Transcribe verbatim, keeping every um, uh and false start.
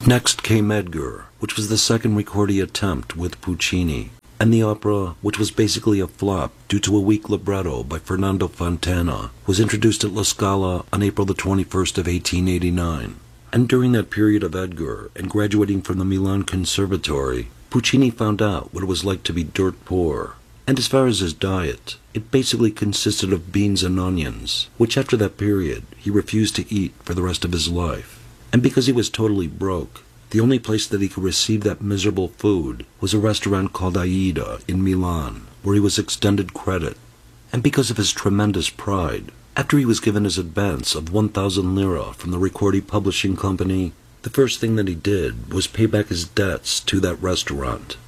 Next came Edgar, which was the second Ricordi attempt with Puccini, and the opera, which was basically a flop due to a weak libretto by Fernando Fontana, was introduced at La Scala on April the twenty-first of eighteen eighty-nine. And during that period of Edgar, and graduating from the Milan Conservatory, Puccini found out what it was like to be dirt poor. And as far as his diet, it basically consisted of beans and onions, which after that period he refused to eat for the rest of his life. And because he was totally broke, the only place that he could receive that miserable food was a restaurant called Aida in Milan, where he was extended credit. And because of his tremendous pride, after he was given his advance of one thousand lira from the Ricordi Publishing Company, the first thing that he did was pay back his debts to that restaurant.